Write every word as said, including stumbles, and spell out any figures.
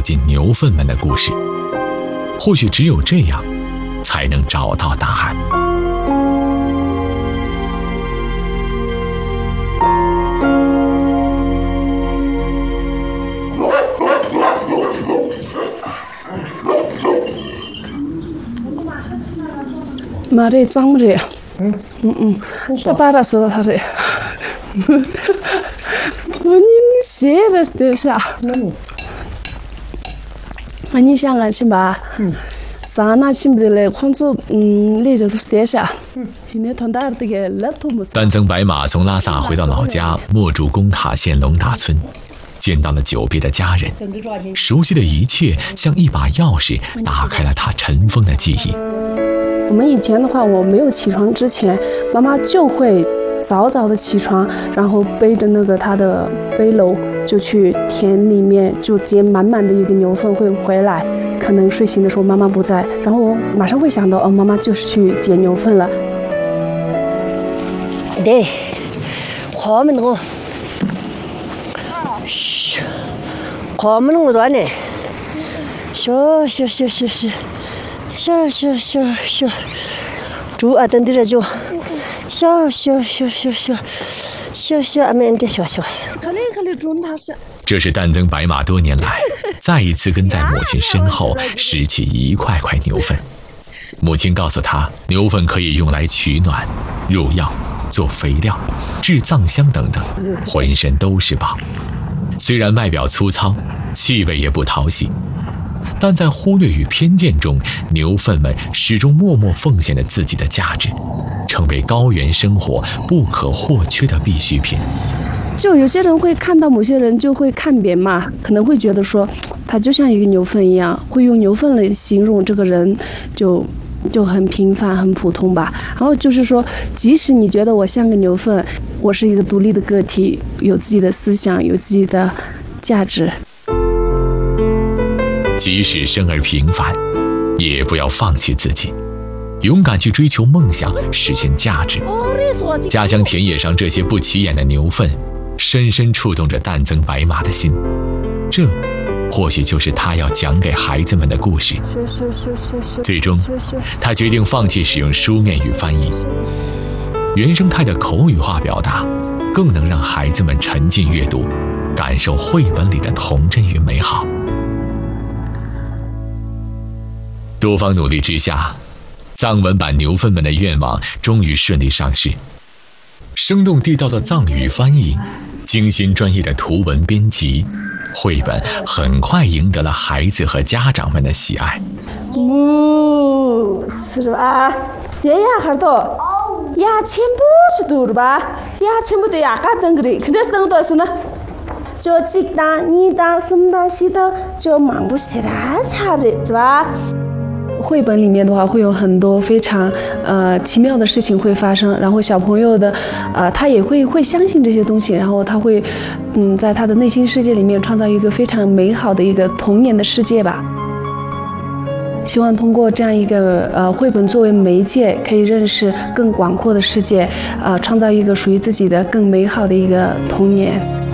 进牛粪们的故事。或许只有这样，才能找到答案。 말이 짱물이에요. 응, 응, 응. 또 빨았어, 다리. 본인写的对下。你想啊，是吧？嗯。上那起不得来，看着嗯，那就是对下。嗯。现在他那这个laptop。 丹增白马从拉萨回到老家墨竹工塔县龙达村，见到了久别的家人，熟悉的一切像一把钥匙，打开了他尘封的记忆。 我们以前的话，我没有起床之前，妈妈就会早早的起床，然后背着那个她的背篓就去田里面，就捡满满的一个牛粪会回来。可能睡醒的时候妈妈不在，然后我马上会想到，哦，妈妈就是去捡牛粪了。 对，花们多，嘘，花们多多呢，小小小小小。小小小小，猪啊，等着就，小小小小小，小小俺们的小小。 这是丹增白马多年来再一次跟在母亲身后拾起一块块牛粪。母亲告诉他，牛粪可以用来取暖、入药、做肥料、制藏香等等，浑身都是宝。虽然外表粗糙，气味也不讨喜。但在忽略与偏见中，牛粪们始终默默奉献着自己的价值，成为高原生活不可或缺的必需品。 就有些人会看到某些人就会看扁嘛，可能会觉得说他就像一个牛粪一样，会用牛粪来形容这个人就就很平凡很普通吧。然后就是说，即使你觉得我像个牛粪，我是一个独立的个体，有自己的思想，有自己的价值。 即使生而平凡，也不要放弃自己，勇敢去追求梦想，实现价值。家乡田野上这些不起眼的牛粪，深深触动着丹增白马的心。这或许就是他要讲给孩子们的故事。最终，他决定放弃使用书面语翻译，原生态的口语化表达，更能让孩子们沉浸阅读，感受绘本里的童真与美好。多方努力之下，藏文版牛粪们的愿望终于顺利上市。生动地道的藏语翻译，精心专业的图文编辑，绘本很快赢得了孩子和家长们的喜爱。 무 스르바 대야 hardo 야 첨부 두르바 야 첨부도 약간 그래 근데 상도스나 저 직다니다 삼다 시다 저 망부시라 차브리是吧？绘本里面的话会有很多非常呃奇妙的事情会发生，然后小朋友的呃他也会会相信这些东西，然后他会嗯在他的内心世界里面创造一个非常美好的一个童年的世界吧。希望通过这样一个呃绘本作为媒介，可以认识更广阔的世界，呃创造一个属于自己的更美好的一个童年。